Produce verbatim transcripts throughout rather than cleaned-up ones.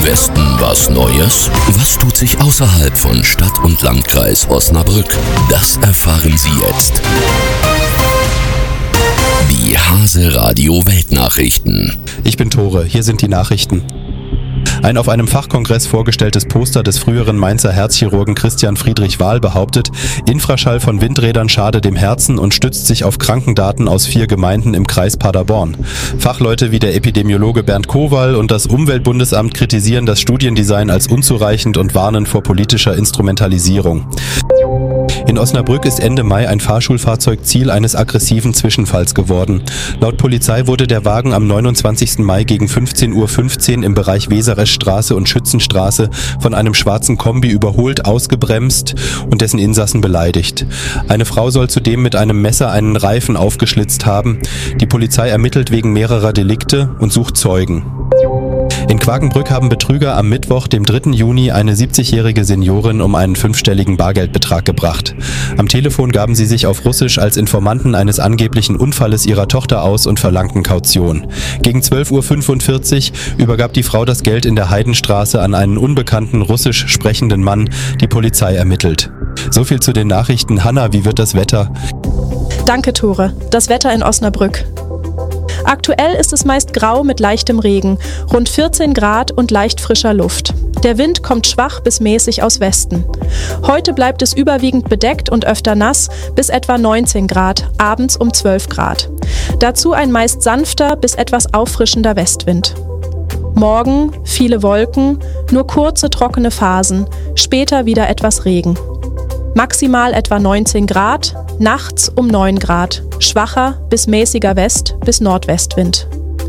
Westen was Neues? Was tut sich außerhalb von Stadt und Landkreis Osnabrück? Das erfahren Sie jetzt. Die Hase Radio Weltnachrichten. Ich bin Tore, hier sind die Nachrichten. Ein auf einem Fachkongress vorgestelltes Poster des früheren Mainzer Herzchirurgen Christian Friedrich Wahl behauptet, Infraschall von Windrädern schade dem Herzen und stützt sich auf Krankendaten aus vier Gemeinden im Kreis Paderborn. Fachleute wie der Epidemiologe Bernd Kowal und das Umweltbundesamt kritisieren das Studiendesign als unzureichend und warnen vor politischer Instrumentalisierung. In Osnabrück ist Ende Mai ein Fahrschulfahrzeug Ziel eines aggressiven Zwischenfalls geworden. Laut Polizei wurde der Wagen am neunundzwanzigsten Mai gegen fünfzehn Uhr fünfzehn im Bereich Wesereschstraße und Schützenstraße von einem schwarzen Kombi überholt, ausgebremst und dessen Insassen beleidigt. Eine Frau soll zudem mit einem Messer einen Reifen aufgeschlitzt haben. Die Polizei ermittelt wegen mehrerer Delikte und sucht Zeugen. In Quakenbrück haben Betrüger am Mittwoch, dem dritten Juni, eine siebzigjährige Seniorin um einen fünfstelligen Bargeldbetrag gebracht. Am Telefon gaben sie sich auf Russisch als Informanten eines angeblichen Unfalles ihrer Tochter aus und verlangten Kaution. Gegen zwölf Uhr fünfundvierzig übergab die Frau das Geld in der Heidenstraße an einen unbekannten russisch sprechenden Mann. Die Polizei ermittelt. So viel zu den Nachrichten. Hanna, wie wird das Wetter? Danke, Tore. Das Wetter in Osnabrück. Aktuell ist es meist grau mit leichtem Regen, rund vierzehn Grad und leicht frischer Luft. Der Wind kommt schwach bis mäßig aus Westen. Heute bleibt es überwiegend bedeckt und öfter nass, bis etwa neunzehn Grad, abends um zwölf Grad. Dazu ein meist sanfter bis etwas auffrischender Westwind. Morgen viele Wolken, nur kurze trockene Phasen, später wieder etwas Regen. Maximal etwa neunzehn Grad, nachts um neun Grad, schwacher bis mäßiger West- bis Nordwestwind.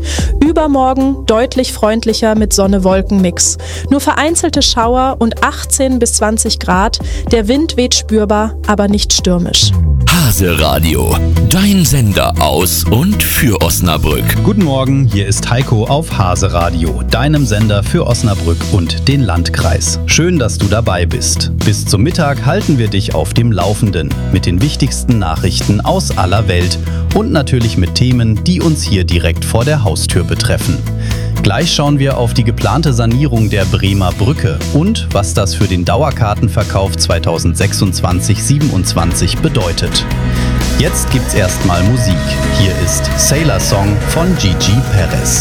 Übermorgen deutlich freundlicher mit Sonne-Wolken-Mix. Nur vereinzelte Schauer und achtzehn bis zwanzig Grad. Der Wind weht spürbar, aber nicht stürmisch. Hase Radio, dein Sender aus und für Osnabrück. Guten Morgen, hier ist Heiko auf Hase Radio, deinem Sender für Osnabrück und den Landkreis. Schön, dass du dabei bist. Bis zum Mittag halten wir dich auf dem Laufenden mit den wichtigsten Nachrichten aus aller Welt und natürlich mit Themen, die uns hier direkt vor der Haustür betreffen. Gleich schauen wir auf die geplante Sanierung der Bremer Brücke und was das für den Dauerkartenverkauf zweitausendsechsundzwanzig siebenundzwanzig bedeutet. Jetzt gibt's erstmal Musik. Hier ist Sailor Song von Gigi Perez.